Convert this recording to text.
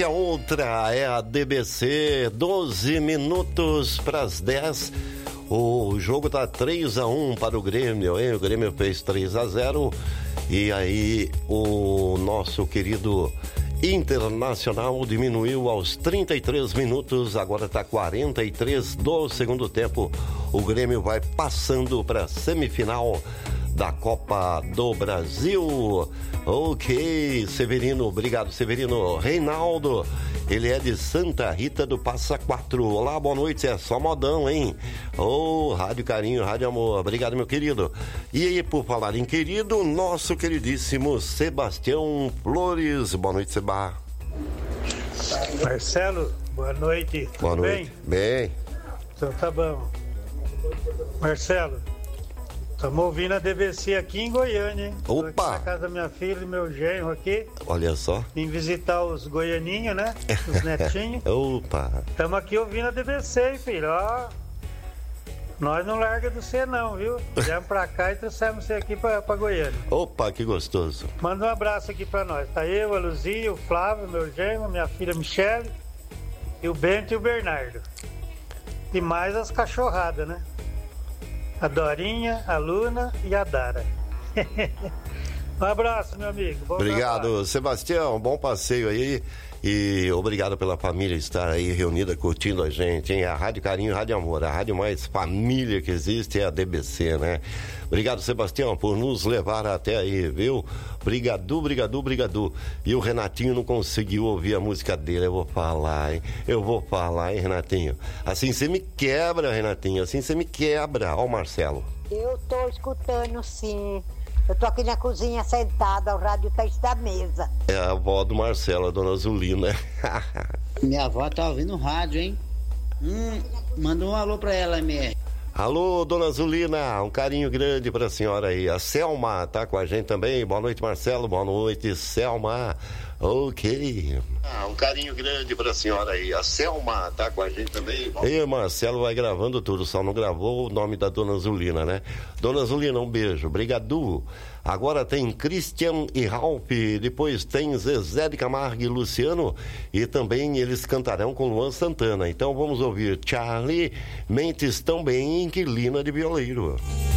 A outra é a DBC, 12 minutos para as 10. O jogo tá 3-1 para o Grêmio, hein? O Grêmio fez 3-0. E aí o nosso querido Internacional diminuiu aos 33 minutos, agora tá 43 do segundo tempo. O Grêmio vai passando para a semifinal da Copa do Brasil. Ok, Severino, obrigado, Severino. Reinaldo, ele é de Santa Rita do Passa Quatro. Olá, boa noite, é só modão, hein? Rádio Carinho, Rádio Amor, obrigado, meu querido. E aí, por falar em querido, nosso queridíssimo Sebastião Flores. Boa noite, Seba. Marcelo, boa noite. Boa noite. Bem. Então tá bom. Marcelo, estamos ouvindo a DBC aqui em Goiânia, hein? Opa! Tô aqui na casa da minha filha e meu genro aqui. Olha só. Vim visitar os goianinhos, né? Os netinhos. Opa! Estamos aqui ouvindo a DBC, hein, filho? Ó, nós não larga do C não, viu? Viemos pra cá e trouxemos você aqui pra Goiânia. Opa, que gostoso. Manda um abraço aqui pra nós. Tá eu, a Luzia, o Flávio, meu genro, minha filha Michele, e o Bento e o Bernardo. E mais as cachorradas, né? A Dorinha, a Luna e a Dara. Um abraço, meu amigo. Bom obrigado, trabalho. Sebastião. Bom passeio aí. E obrigado pela família estar aí reunida, curtindo a gente, hein? A Rádio Carinho, Rádio Amor, a rádio mais família que existe é a DBC, né? Obrigado, Sebastião, por nos levar até aí, viu? Brigadu. E o Renatinho não conseguiu ouvir a música dele, eu vou falar, hein, Renatinho? Assim você me quebra, Renatinho, assim você me quebra. Ó o Marcelo. Eu tô escutando, sim. Eu tô aqui na cozinha sentada, o rádio tá da mesa. É a avó do Marcelo, a dona Zulina. Minha avó tá ouvindo o rádio, hein? Manda um alô pra ela, MR. Alô, dona Zulina, um carinho grande pra senhora aí. A Selma tá com a gente também. Boa noite, Marcelo. Boa noite, Selma. Ok. Um carinho grande pra senhora aí. A Selma tá com a gente também. E o Marcelo vai gravando tudo, só não gravou o nome da dona Zulina, né? Dona Zulina, um beijo. Brigadu. Agora tem Christian e Ralph, depois tem Zezé de Camargo e Luciano, e também eles cantarão com Luan Santana. Então vamos ouvir Charlie, Mentes Tão Bem, Inquilina de Violeiro.